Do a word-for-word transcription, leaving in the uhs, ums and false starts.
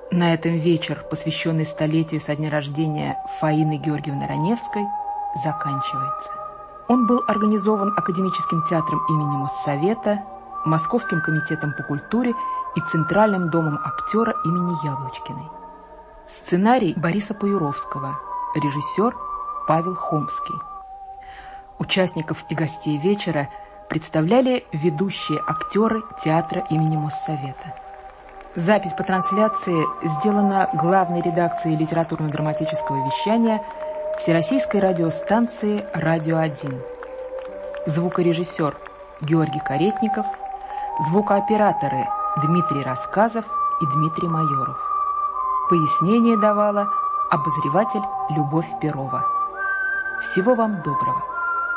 На этом вечер, посвященный столетию со дня рождения Фаины Георгиевны Раневской, заканчивается. Он был организован Академическим театром имени Моссовета, Московским комитетом по культуре и Центральным домом актера имени Яблочкиной. Сценарий Бориса Паюровского, режиссер Павел Хомский. Участников и гостей вечера представляли ведущие актеры театра имени Моссовета. Запись по трансляции сделана главной редакцией литературно-драматического вещания Всероссийской радиостанции «Радио один». Звукорежиссер Георгий Каретников, звукооператоры Дмитрий Рассказов и Дмитрий Майоров. Пояснение давала обозреватель Любовь Перова. Всего вам доброго!